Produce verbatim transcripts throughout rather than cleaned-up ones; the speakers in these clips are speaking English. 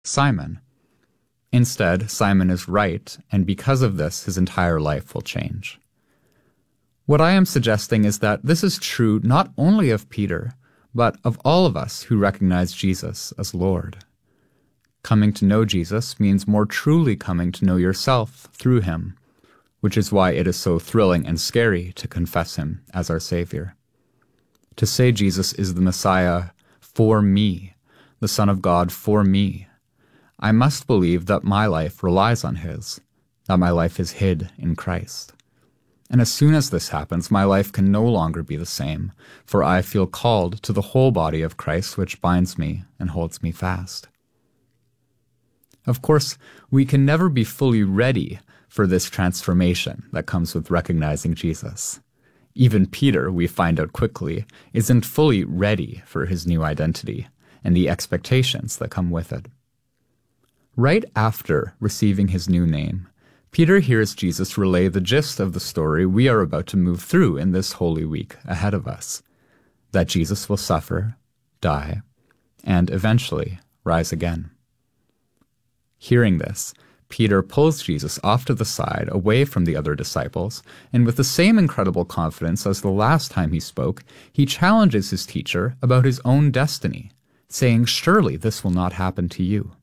Simon. Instead, Simon is right, and because of this, his entire life will change. What I am suggesting is that this is true not only of Peter, but of all of us who recognize Jesus as Lord. Coming to know Jesus means more truly coming to know yourself through him, which is why it is so thrilling and scary to confess him as our Savior. To say Jesus is the Messiah for me, the Son of God for me, I must believe that my life relies on his, that my life is hid in Christ. And as soon as this happens, my life can no longer be the same, for I feel called to the whole body of Christ which binds me and holds me fast. Of course, we can never be fully ready for this transformation that comes with recognizing Jesus. Even Peter, we find out quickly, isn't fully ready for his new identity and the expectations that come with it. Right after receiving his new name, Peter hears Jesus relay the gist of the story we are about to move through in this Holy Week ahead of us, that Jesus will suffer, die, and eventually rise again. Hearing this, Peter pulls Jesus off to the side, away from the other disciples, and with the same incredible confidence as the last time he spoke, he challenges his teacher about his own destiny, saying, "Surely this will not happen to you."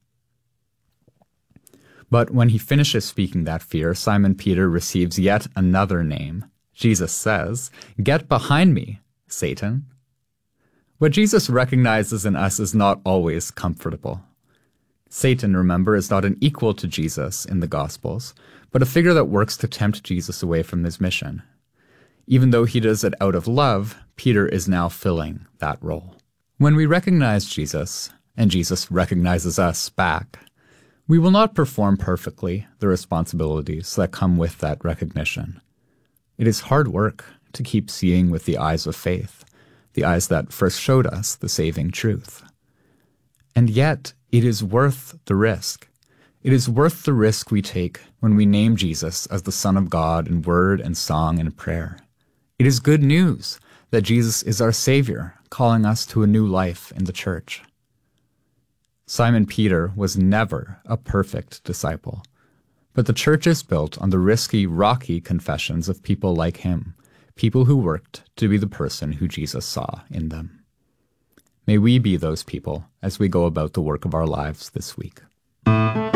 But when he finishes speaking that fear, Simon Peter receives yet another name. Jesus says, "Get behind me, Satan." What Jesus recognizes in us is not always comfortable. Satan, remember, is not an equal to Jesus in the Gospels, but a figure that works to tempt Jesus away from his mission. Even though he does it out of love, Peter is now filling that role. When we recognize Jesus, and Jesus recognizes us back, we will not perform perfectly the responsibilities that come with that recognition. It is hard work to keep seeing with the eyes of faith, the eyes that first showed us the saving truth. And yet, it is worth the risk. It is worth the risk we take when we name Jesus as the Son of God in word and song and prayer. It is good news that Jesus is our Savior, calling us to a new life in the church. Simon Peter was never a perfect disciple, but the church is built on the risky, rocky confessions of people like him, people who worked to be the person who Jesus saw in them. May we be those people as we go about the work of our lives this week.